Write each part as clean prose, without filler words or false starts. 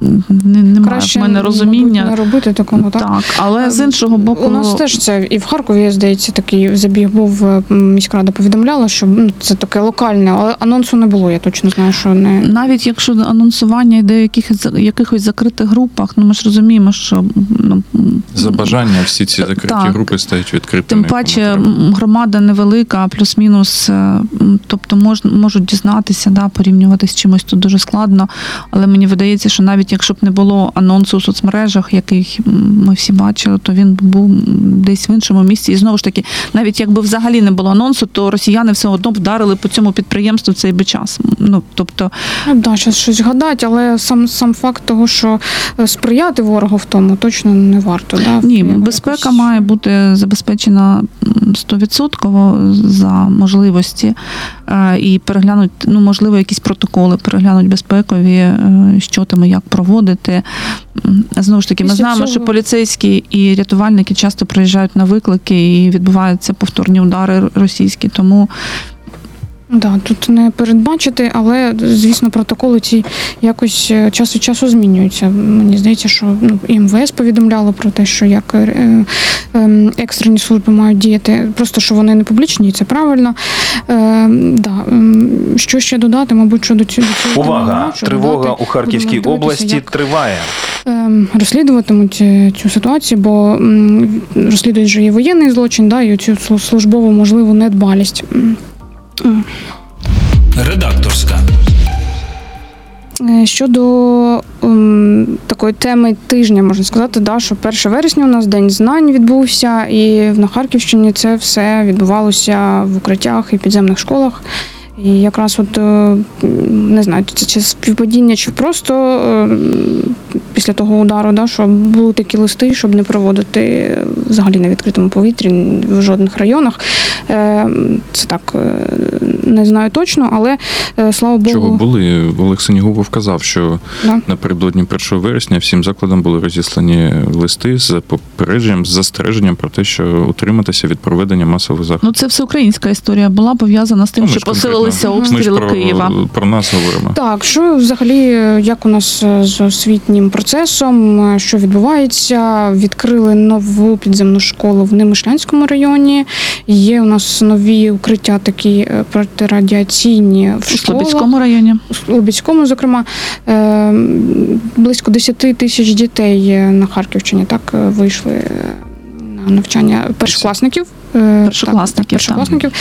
немає в мене розуміння. Не робити такого, так? Так, але з іншого боку... У нас теж це і в Харкові, здається, такий забіг був, міськрада повідомляла, що це таке локальне, але анонсу не було, я точно знаю, що не... Навіть якщо анонсування йде в якихось закритих групах, ми ж розуміємо, що... За бажання всі ці закриті групи стають відкритими. Тим паче громада невелика, плюс-мінус, тобто можуть дізнатися, порівнювати з чимось тут дуже складно, але мені видається, що навіть якщо б не було анонсу у соцмережах, який ми всі бачили, то він був десь в іншому місці. І знову ж таки, навіть якби взагалі не було анонсу, то росіяни все одно вдарили по цьому підприємству в цей би час. Тобто... зараз щось гадати, але сам факт того, що сприяти ворогу в тому, точно не варто. Ні, безпека має бути забезпечена 100% за можливості і переглянуть, можливо, якісь протоколи, переглянуть безпекові, що там і як проводити. Знову ж таки, ми знаємо, що поліцейські і рятувальники часто приїжджають на виклики і відбуваються повторні удари російські, тому... Тут не передбачити, але, звісно, протоколи ці якось час від часу змінюються. Мені здається, що і МВС повідомляло про те, що як екстрені служби мають діяти, просто що вони не публічні, і це правильно. Що ще додати, мабуть, що до цього... Увага! Тривога у Харківській області триває. Розслідуватимуть цю ситуацію, бо розслідують вже і воєнний злочин, і цю службову, можливу, недбалість. Редакторська. Щодо такої теми тижня, можна сказати, що 1 вересня у нас День знань відбувся, і на Харківщині це все відбувалося в укриттях і підземних школах. І якраз не знаю, чи співпадіння, чи просто після того удару, що були такі листи, щоб не проводити взагалі на відкритому повітрі в жодних районах. Це так, не знаю точно, але слава Богу... Чого були? Олег Синігубов казав, що напередодні 1 вересня всім закладам були розіслані листи з попередженням, з застереженням про те, що утриматися від проведення масових заходів. Це всеукраїнська історія була пов'язана з тим, що посилилися обстріли Києва. Про нас говоримо. Так, що взагалі, як у нас з освітнім процесом, що відбувається? Відкрили нову підземну школу в Немишлянському районі. Є у нас нові укриття такі протирадіаційні в школах. У Слобідському районі. У Слобідському, зокрема. Близько 10 тисяч дітей на Харківщині так вийшли на навчання першокласників. Першокласників.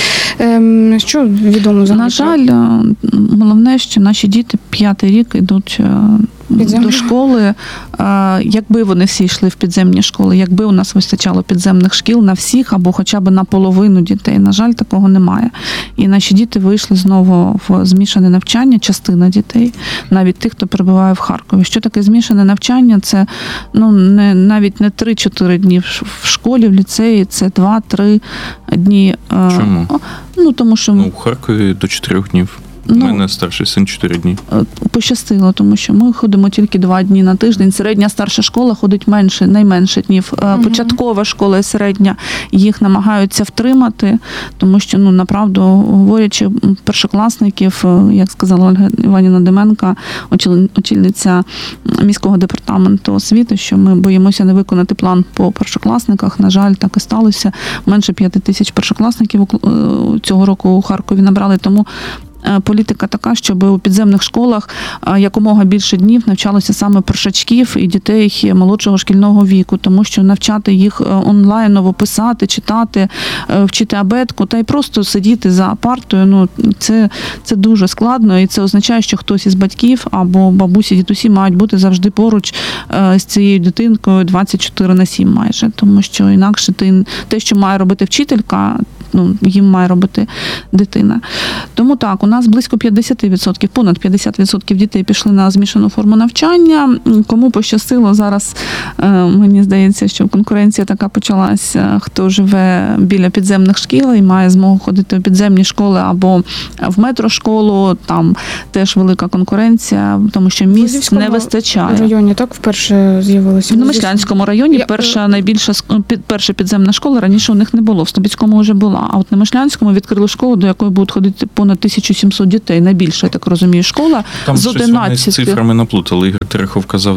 Що відомо взагалі? На жаль, головне, що наші діти 5-й рік йдуть до школи. Якби вони всі йшли в підземні школи, якби у нас вистачало підземних шкіл на всіх або хоча б на половину дітей, на жаль, такого немає. І наші діти вийшли знову в змішане навчання, частина дітей, навіть тих, хто перебуває в Харкові. Що таке змішане навчання? Це навіть не 3-4 дні в школі, в ліцеї, це 2-3 дні. Чому? Тому що... У Харкові до 4 днів. У мене старший син 4 дні. Пощастило, тому що ми ходимо тільки 2 дні на тиждень. Середня старша школа ходить найменше днів. Початкова школа і середня їх намагаються втримати, тому що, направду, говорячи, першокласників, як сказала Ольга Іванівна Деменко, очільниця міського департаменту освіти, що ми боїмося не виконати план по першокласниках. На жаль, так і сталося. Менше 5 тисяч першокласників цього року у Харкові набрали, тому політика така, щоб у підземних школах якомога більше днів навчалося саме першачків і дітей молодшого шкільного віку, тому що навчати їх онлайново писати, читати, вчити абетку та й просто сидіти за партою, це дуже складно, і це означає, що хтось із батьків або бабусі, дідусі мають бути завжди поруч з цією дитинкою 24/7 майже, тому що інакше те, що має робити вчителька, їм має робити дитина. Тому так, у нас близько 50%, понад 50% дітей пішли на змішану форму навчання. Кому пощастило, зараз мені здається, що конкуренція така почалася, хто живе біля підземних шкіл і має змогу ходити у підземні школи або в метрошколу, там теж велика конкуренція, тому що місць не вистачає. В районі так вперше з'явилися? В Немишлянському районі перша підземна школа, раніше у них не було, в Слобідському вже була. школа. А от на Мишлянському відкрили школу, до якої будуть ходити понад 1700 дітей. Найбільша, я так розумію, школа там з 11. Там цифрами наплутали. Ігор Терехов казав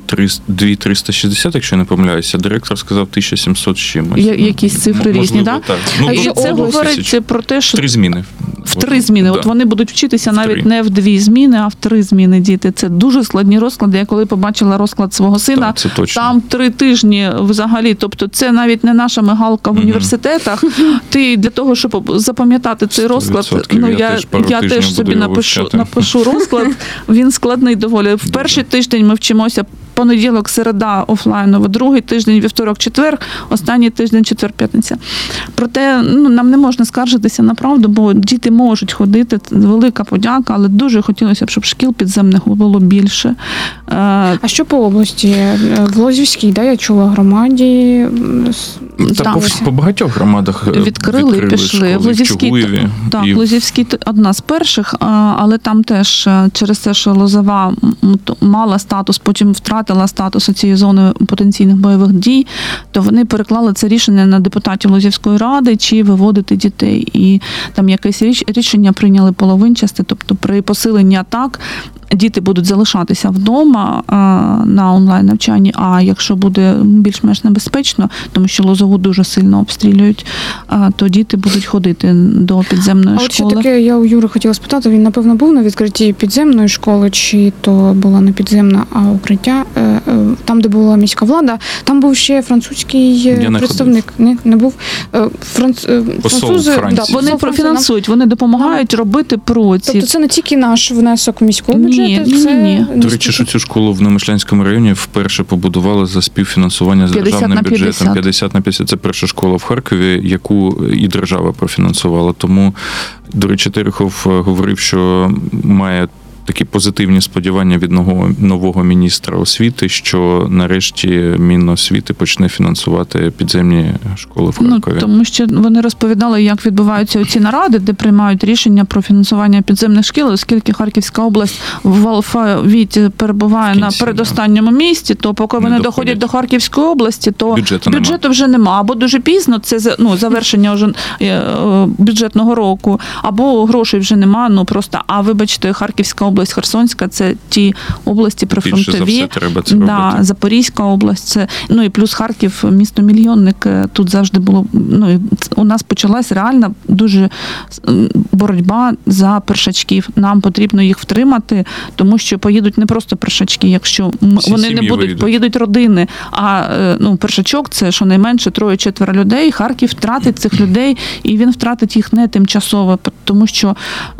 2360, якщо не помиляюся. Директор сказав 1700 з чимось. Якісь цифри різні, так? І це говорить про те, що... 3 зміни. В 3 зміни. Да. От вони будуть вчитися навіть 3. не в 2 зміни, а в 3 зміни діти. Це дуже складні розклади. Я коли побачила розклад свого сина, це точно. там 3 тижні взагалі. Тобто це навіть не наша мигалка в університетах. Ти для того, щоб запам'ятати цей розклад, я теж собі напишу розклад. Він складний доволі. В перший тиждень ми вчимося понеділок, середа офлайново, другий тиждень, вівторок, четвер, останній тиждень, четвер, п'ятниця. Проте нам не можна скаржитися на правду, бо діти можуть ходити, велика подяка, але дуже хотілося б, щоб шкіл підземних було більше. А що по області? В Лозівській, я чула, громаді? Та по багатьох громадах відкрили і пішли. В Лозівській одна з перших, але там теж через те, що Лозова мала статус, потім втратила статус цієї зони потенційних бойових дій, то вони переклали це рішення на депутатів Лозівської ради, чи виводити дітей. І там якесь рішення прийняли половинчасте, тобто при посиленні атак діти будуть залишатися вдома на онлайн-навчанні, а якщо буде більш-менш небезпечно, тому що Лозову дуже сильно обстрілюють, то діти будуть ходити до підземної школи. А от ще таке, я у Юри хотіла спитати, він, напевно, був на відкритті підземної школи, чи то була не підземна, а укриття, там, де була міська влада, там був ще французький представник. Не був? Французи, вони профінансують, вони допомагають робити проці. Тобто це не тільки наш внесок у міському бюджеті? Ні. До речі, що цю школу в Немишлянському районі вперше побудували за співфінансування з державним бюджетом. 50/50. Це перша школа в Харкові, яку і держава профінансувала. Тому, до речі, Терехов говорив, що має такі позитивні сподівання від нового міністра освіти, що нарешті Міносвіти почне фінансувати підземні школи в Харкові. Тому що вони розповідали, як відбуваються ці наради, де приймають рішення про фінансування підземних шкіл, оскільки Харківська область в алфавіті перебуває на передостанньому місці, то поки вони доходять до Харківської області, то бюджету вже нема. Або дуже пізно, це завершення вже бюджетного року, або грошей вже нема, просто, а вибачте, Харківська область, Херсонська, це ті області прифронтові. Запорізька область, це, і плюс Харків, місто-мільйонник, тут завжди було, у нас почалась реальна дуже боротьба за першачків. Нам потрібно їх втримати, тому що поїдуть не просто першачки, якщо вони не будуть, поїдуть родини, а першачок це щонайменше 3-4 людей, Харків втратить цих людей, і він втратить їх не тимчасово, тому що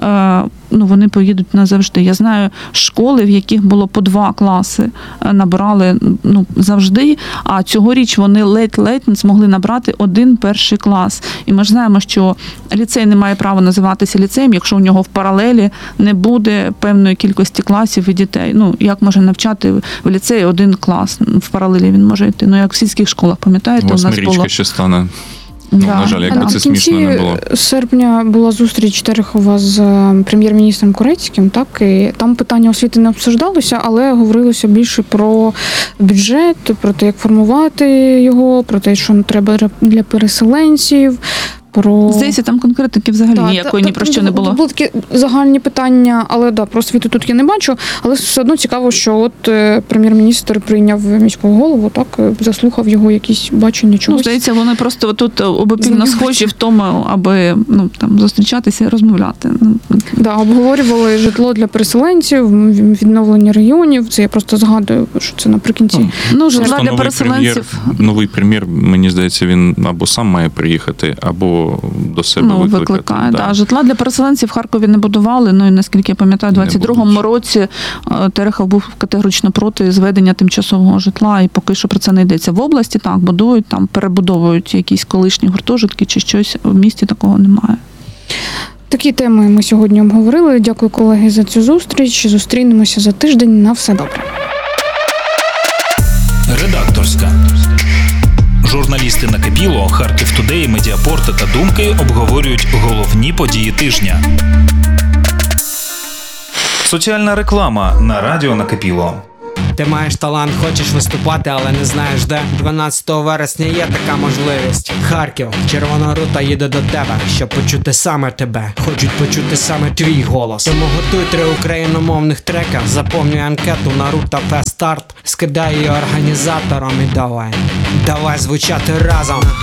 вони поїдуть назавжди. Я знаю школи, в яких було по 2 класи, набирали завжди, а цьогоріч вони ледь-ледь не змогли набрати 1 перший клас. І ми ж знаємо, що ліцей не має права називатися ліцеєм, якщо у нього в паралелі не буде певної кількості класів і дітей. Як може навчати в ліцеї 1 клас? В паралелі він може йти. Як в сільських школах, пам'ятаєте, у нас було. Восьмирічка ще стане. На жаль, якби це смішно не було. В серпня була зустріч Терехова з прем'єр-міністром Корецьким, так, і там питання освіти не обсуждалося, але говорилося більше про бюджет, про те, як формувати його, про те, що треба для переселенців. Здається, там конкретики взагалі ніякої ні про що не було. Були такі загальні питання, але про освіту тут я не бачу, але все одно цікаво, що прем'єр-міністр прийняв міського голову, так, заслухав його якісь бачення чогось. Здається, вони просто тут обопільно схожі в тому, аби зустрічатися і розмовляти. Обговорювали житло для переселенців, відновлення районів, це я просто згадую, що це наприкінці. Житла для переселенців. Новий прем'єр, мені здається, він або сам має приїхати, або до себе викликає. Житла для переселенців в Харкові не будували, і наскільки я пам'ятаю, у 22-му році Терехов був категорично проти зведення тимчасового житла, і поки що про це не йдеться. В області так будують, там перебудовують якісь колишні гуртожитки чи щось, в місті такого немає. Такі теми ми сьогодні обговорили. Дякую, колеги, за цю зустріч. Зустрінемося за тиждень. На все добре. Редакторська. Журналісти Накипіло, Харків Тудей, Медіапорт та Думки обговорюють головні події тижня. Соціальна реклама на радіо Накипіло. Ти маєш талант, хочеш виступати, але не знаєш де. 12 вересня є така можливість. Харків, Червона рута їде до тебе, щоб почути саме тебе. Хочуть почути саме твій голос. Тому готуй 3 україномовних трека, заповнюй анкету на Рута Фест Старт, скидай її організаторам і давай звучати разом.